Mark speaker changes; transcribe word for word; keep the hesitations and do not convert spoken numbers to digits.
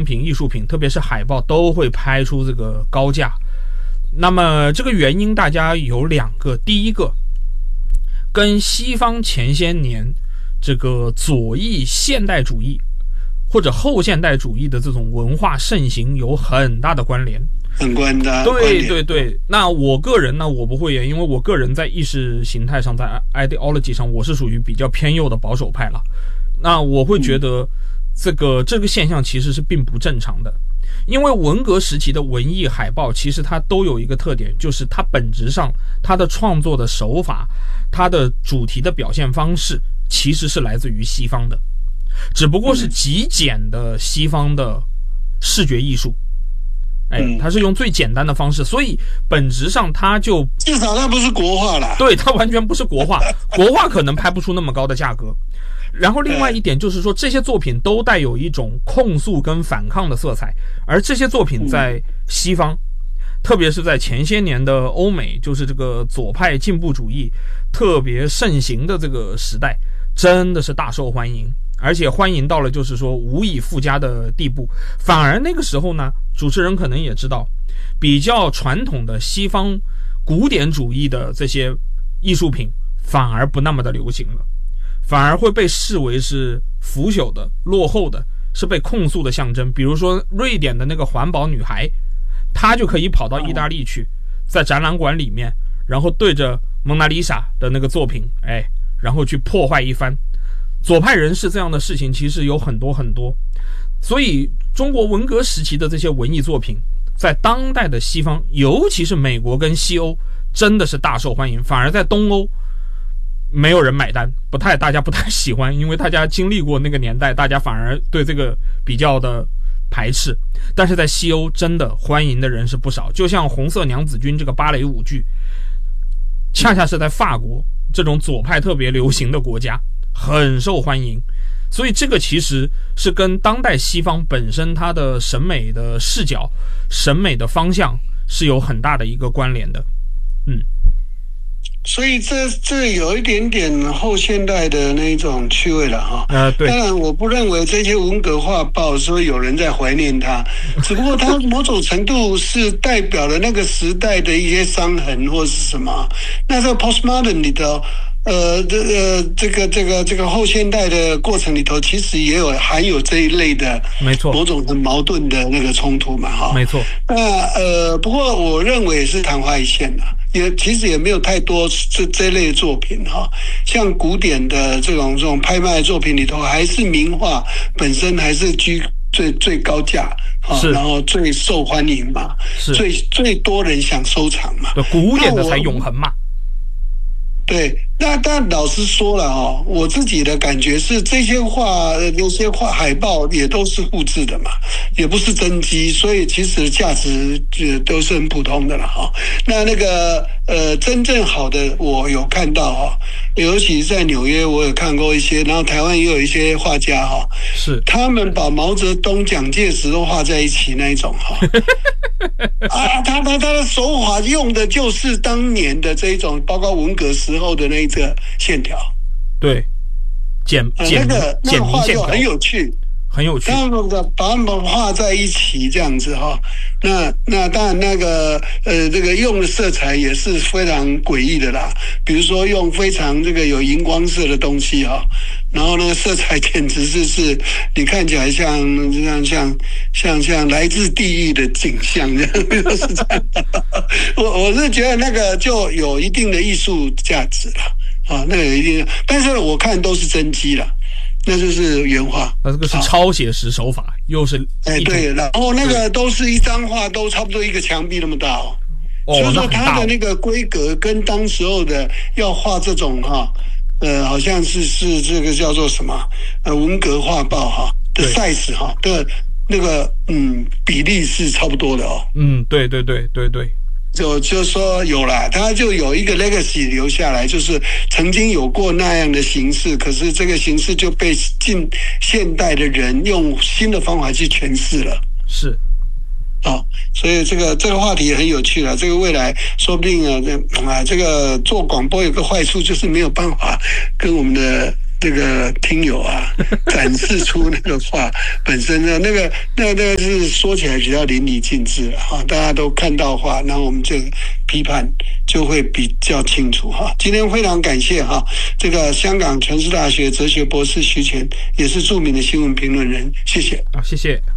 Speaker 1: 品、艺术品，特别是海报，都会拍出这个高价。那么这个原因大家有两个，第一个跟西方前些年这个左翼现代主义或者后现代主义的这种文化盛行有很大的关联。
Speaker 2: 很关的，
Speaker 1: 对对对。那我个人呢，我不会演，因为我个人在意识形态上，在 ideology 上，我是属于比较偏右的保守派了。那我会觉得这个、嗯、这个现象其实是并不正常的，因为文革时期的文艺海报其实它都有一个特点，就是它本质上它的创作的手法，它的主题的表现方式其实是来自于西方的，只不过是极简的西方的视觉艺术。哎，它是用最简单的方式，所以本质上它就
Speaker 2: 至少它不是国画啦。
Speaker 1: 对，它完全不是国画，国画可能拍不出那么高的价格。然后另外一点就是说，这些作品都带有一种控诉跟反抗的色彩，而这些作品在西方，特别是在前些年的欧美，就是这个左派进步主义特别盛行的这个时代，真的是大受欢迎。而且欢迎到了就是说无以复加的地步。反而那个时候呢，主持人可能也知道，比较传统的西方古典主义的这些艺术品反而不那么的流行了，反而会被视为是腐朽的、落后的，是被控诉的象征。比如说瑞典的那个环保女孩，她就可以跑到意大利去，在展览馆里面，然后对着蒙娜丽莎的那个作品，哎，然后去破坏一番。左派人士这样的事情其实有很多很多，所以中国文革时期的这些文艺作品在当代的西方，尤其是美国跟西欧，真的是大受欢迎。反而在东欧没有人买单，不太大家不太喜欢，因为大家经历过那个年代，大家反而对这个比较的排斥。但是在西欧真的欢迎的人是不少，就像红色娘子军这个芭蕾舞剧，恰恰是在法国这种左派特别流行的国家很受欢迎。所以这个其实是跟当代西方本身它的审美的视角、审美的方向是有很大的一个关联的。嗯，
Speaker 2: 所以这这有一点点后现代的那种趣味了哈。
Speaker 1: 呃，对。
Speaker 2: 当然，我不认为这些文革画报说有人在怀念它，只不过它某种程度是代表了那个时代的一些伤痕或是什么。那这个 postmodern 里头。呃，这呃，这个这个这个后现代的过程里头，其实也有含有这一类的，
Speaker 1: 没错，
Speaker 2: 某种很矛盾的那个冲突嘛，哈，
Speaker 1: 没错。
Speaker 2: 那呃，不过我认为也是昙花一现的，也其实也没有太多这这类的作品哈。像古典的这种这种拍卖作品里头，还是名画本身还是居最最高价，
Speaker 1: 是，
Speaker 2: 然后最受欢迎嘛，
Speaker 1: 是
Speaker 2: 最最多人想收藏嘛，
Speaker 1: 古典的才永恒嘛。
Speaker 2: 对，那但老实说了哦，我自己的感觉是这些画、有些画海报也都是复制的嘛，也不是真迹，所以其实价值就都是很普通的了哈。那那个呃，真正好的我有看到哈，尤其在纽约我有看过一些，然后台湾也有一些画家哈，
Speaker 1: 是他
Speaker 2: 们把毛泽东、蒋介石都画在一起那一种哈。啊，他他他的手法用的就是当年的这一种，包括文革时候的那一个线条，
Speaker 1: 对，简简、呃、那个
Speaker 2: 那个画就很有趣，
Speaker 1: 很有趣。
Speaker 2: 他们把他们画在一起这样子哈，那那当然那个呃这个用的色彩也是非常诡异的啦，比如说用非常这个有荧光色的东西哈。然后那个色彩简直是是，你看起来像像像像像来自地狱的景象这样，是这样。我我是觉得那个就有一定的艺术价值了啊，那个有一定的，但是我看都是真迹了，那就是原画。
Speaker 1: 那这个是超写实手法，又是
Speaker 2: 哎对，然后那个都是一张画都差不多一个墙壁那么大哦。
Speaker 1: 哦，
Speaker 2: 所以说它的那个规格跟当时候的要画这种哈。呃，好像是是这个叫做什么呃文革画报哈的 size 哈的那个嗯比例是差不多的哦。
Speaker 1: 嗯，对对对对对，
Speaker 2: 就就说有啦，它就有一个 legacy 留下来，就是曾经有过那样的形式，可是这个形式就被近现代的人用新的方法去诠释了。
Speaker 1: 是。
Speaker 2: 哦，所以这个这个话题也很有趣了。这个未来说不定啊，这啊这个做广播有个坏处就是没有办法跟我们的这个听友啊展示出那个画本身呢，那个那个那个是说起来比较淋漓尽致哈，大家都看到画，然后我们就批判就会比较清楚哈。今天非常感谢哈，这个香港城市大学哲学博士徐乾，也是著名的新闻评论人，谢谢。
Speaker 1: 好，谢谢。